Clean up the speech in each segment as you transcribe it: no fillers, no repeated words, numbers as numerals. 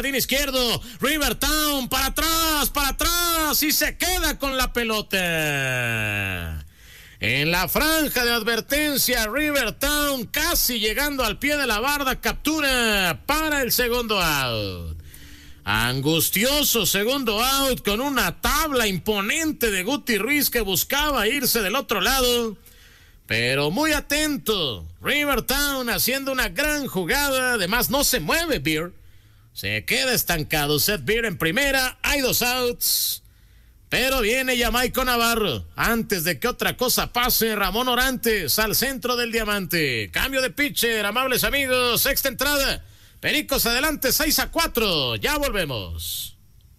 jardín izquierdo. Rivertown para atrás y se queda con la pelota. En la franja de advertencia, Rivertown casi llegando al pie de la barda, captura para el segundo out. Angustioso segundo out con una tabla imponente de Guti Ruiz que buscaba irse del otro lado. Pero muy atento, Rivertown haciendo una gran jugada. Además no se mueve Beer, se queda estancado. Seth Beer en primera, hay 2 outs. Pero viene Jamaico Navarro. Antes de que otra cosa pase, Ramón Orantes al centro del diamante. Cambio de pitcher, amables amigos, sexta entrada. Pericos adelante, 6-4. Ya volvemos.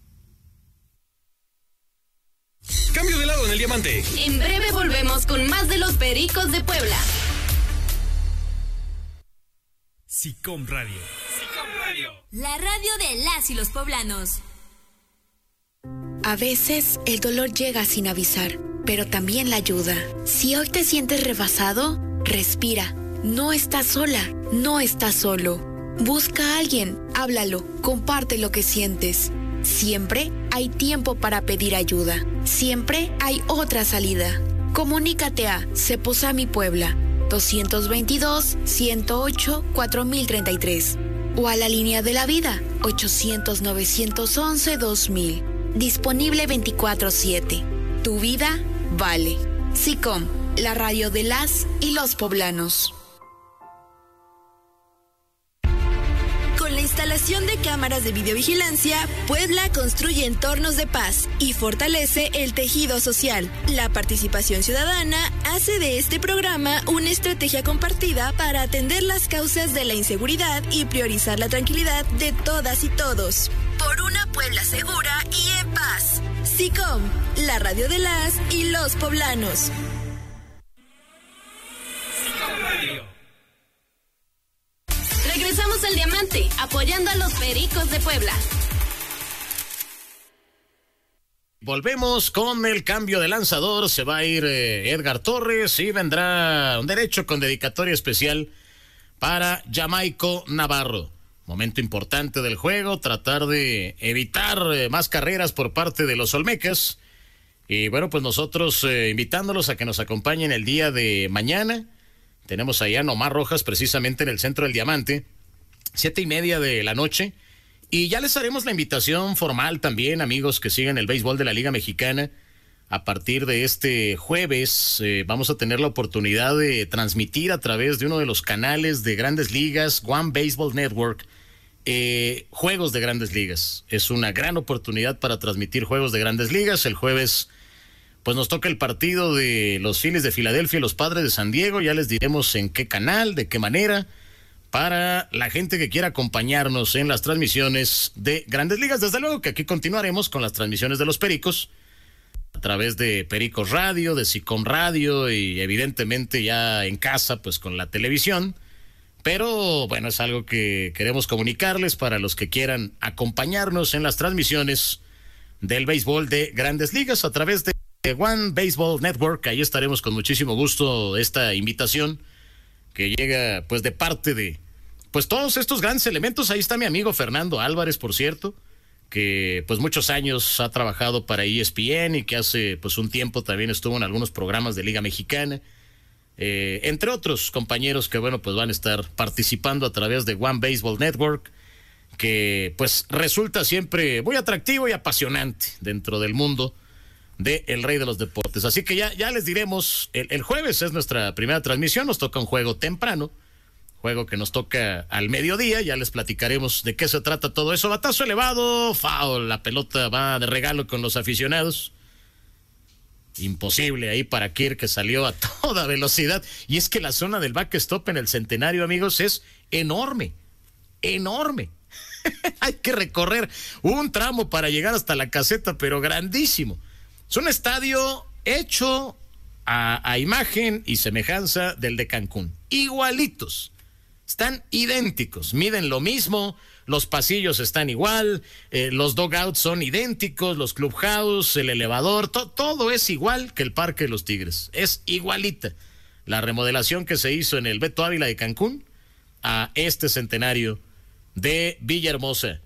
Cambio de lado en el diamante. En breve volvemos con más de los Pericos de Puebla. SICOM Radio. La radio de las y los poblanos. A veces el dolor llega sin avisar, pero también la ayuda. Si hoy te sientes rebasado, respira. No estás sola, no estás solo. Busca a alguien, háblalo, comparte lo que sientes. Siempre hay tiempo para pedir ayuda. Siempre hay otra salida. Comunícate a Ceposami Puebla 222-108-4033 o a la línea de la vida 800-911-2000. Disponible 24/7. Tu vida vale. SICOM, la radio de las y los poblanos. Con la instalación de cámaras de videovigilancia, Puebla construye entornos de paz y fortalece el tejido social. La participación ciudadana hace de este programa una estrategia compartida para atender las causas de la inseguridad y priorizar la tranquilidad de todas y todos. Por una Puebla segura y en paz. SICOM, la radio de las y los poblanos. Regresamos al diamante, apoyando a los Pericos de Puebla. Volvemos con el cambio de lanzador. Se va a ir Edgar Torres y vendrá un derecho con dedicatoria especial para Jamaico Navarro. Momento importante del juego, tratar de evitar más carreras por parte de los Olmecas. Y bueno, pues nosotros invitándolos a que nos acompañen el día de mañana. Tenemos allá a Nomar Rojas, precisamente en el centro del diamante, 7:30 de la noche. Y ya les haremos la invitación formal también, amigos que siguen el béisbol de la Liga Mexicana. A partir de este jueves vamos a tener la oportunidad de transmitir a través de uno de los canales de Grandes Ligas, One Baseball Network, juegos de Grandes Ligas. Es una gran oportunidad para transmitir juegos de Grandes Ligas. El jueves pues nos toca el partido de los Phillies de Filadelfia y los Padres de San Diego. Ya les diremos en qué canal, de qué manera, para la gente que quiera acompañarnos en las transmisiones de Grandes Ligas. Desde luego que aquí continuaremos con las transmisiones de los Pericos a través de Pericos Radio, de SICOM Radio y evidentemente ya en casa pues con la televisión. Pero bueno, es algo que queremos comunicarles para los que quieran acompañarnos en las transmisiones del béisbol de Grandes Ligas a través de One Baseball Network. Ahí estaremos con muchísimo gusto. Esta invitación que llega pues de parte de pues todos estos grandes elementos. Ahí está mi amigo Fernando Álvarez, por cierto, que pues muchos años ha trabajado para ESPN y que hace pues un tiempo también estuvo en algunos programas de Liga Mexicana, entre otros compañeros que bueno pues van a estar participando a través de One Baseball Network, que pues resulta siempre muy atractivo y apasionante dentro del mundo de El Rey de los Deportes. Así que ya les diremos, el jueves es nuestra primera transmisión, nos toca un juego temprano, juego que nos toca al mediodía, ya les platicaremos de qué se trata todo eso. Batazo elevado, foul, la pelota va de regalo con los aficionados. Imposible ahí para Kirk, que salió a toda velocidad. Y es que la zona del backstop en el Centenario, amigos, es enorme, enorme. Hay que recorrer un tramo para llegar hasta la caseta, pero grandísimo. Es un estadio hecho a imagen y semejanza del de Cancún. Igualitos. Están idénticos. Miden lo mismo. Los pasillos están igual. Los dugouts son idénticos. Los clubhouse, el elevador, todo es igual que el Parque de los Tigres. Es igualita la remodelación que se hizo en el Beto Ávila de Cancún a este Centenario de Villahermosa.